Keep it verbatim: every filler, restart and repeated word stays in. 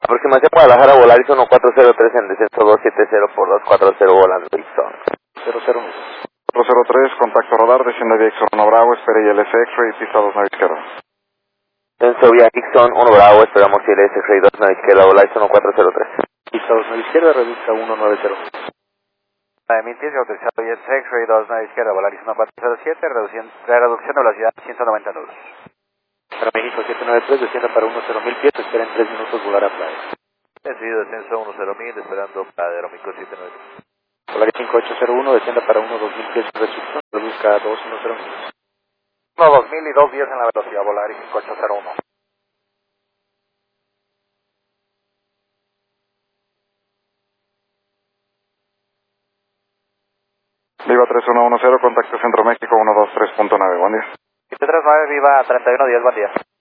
Aproximación Guadalajara, Volaris uno cuatro cero tres en descenso dos siete cero por dos cuatro cero volando Ixon. cero cero uno. cuatro cero tres, contacto radar, desciende vía Ixon uno Bravo, espera I L S X-ray, pista dos nueve izquierda. Descenso vía Ixon uno Bravo, esperamos I L S X-ray dos nueve izquierda, Volaris uno cuatro cero tres. Pista dos nueve izquierda, reduzca uno nueve cero. Emitir, autorizado I L S X-ray dos nueve izquierda, Volaris uno cuatro cero siete, reducción, reducción de velocidad ciento noventa nudos. Para México siete nueve tres, descienda para uno cero mil pies, espera en tres minutos volar a playa. Decidido descenso uno cero mil, esperando para Aeromico siete nueve tres. Volaris cinco ocho cero uno, descienda para uno dos mil pies, restricción, reduzca dos uno cero mil. uno dos mil y dos diez en la velocidad, Volaris cinco ocho cero uno. Viva tres uno uno cero, contacto Centro México uno dos tres punto nueve, buen día. siete tres nueve, viva treinta y uno diez, buen día.